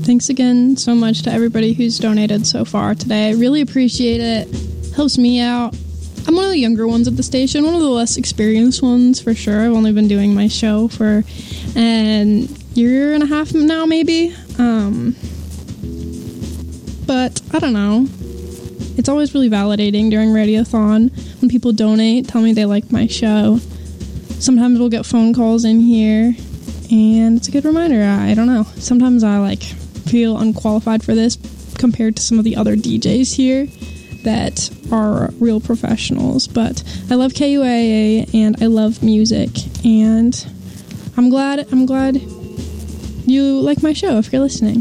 Thanks again so much to everybody who's donated so far today. I really appreciate it. Helps me out. I'm one of the younger ones at the station, one of the less experienced ones for sure. I've only been doing my show for a year and a half now, maybe. But I don't know. It's always really validating during Radiothon when people donate, tell me they like my show. Sometimes we'll get phone calls in here, and it's a good reminder. I don't know. Sometimes I feel unqualified for this compared to some of the other DJs here that are real professionals, but I love KUAA and I love music, and I'm glad you like my show if you're listening.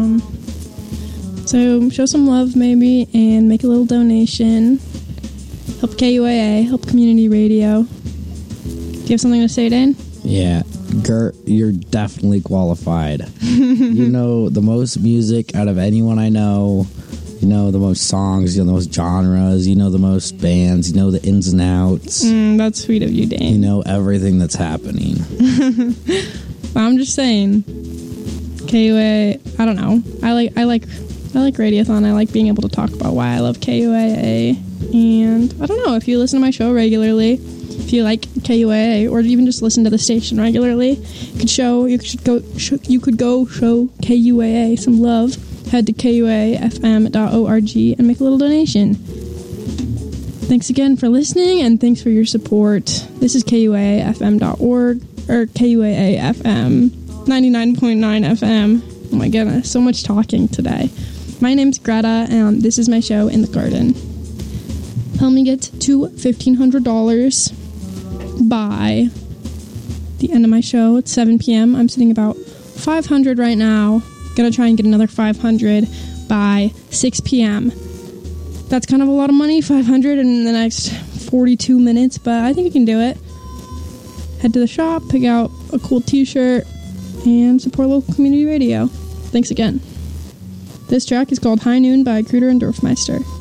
So show some love maybe and make a little donation. Help KUAA, help community radio. Do you have something to say, Dane? Yeah, Gert, you're definitely qualified. You know the most music out of anyone I know. You know the most songs, you know the most genres, you know the most bands, you know the ins and outs. That's sweet of you, Dane. You know everything that's happening. Well, I'm just saying, KUA, I don't know. I like Radiothon. I like being able to talk about why I love KUAA. And I don't know, if you listen to my show regularly, if you like KUAA, or even just listen to the station regularly, you could go show KUAA some love. Head to kuafm.org and make a little donation. Thanks again for listening, and thanks for your support. This is kuafm.org, or KUAA-FM, 99.9 FM. Oh my goodness, so much talking today. My name's Greta, and this is my show in the garden. Help me get to $1,500 by the end of my show at 7 p.m. I'm sitting about 500 right now. Gonna try and get another 500 by 6 p.m. That's kind of a lot of money, 500 in the next 42 minutes, but I think we can do it. Head to the shop, pick out a cool t-shirt, and support local community radio. Thanks again. This track is called High Noon by Kruder and Dorfmeister.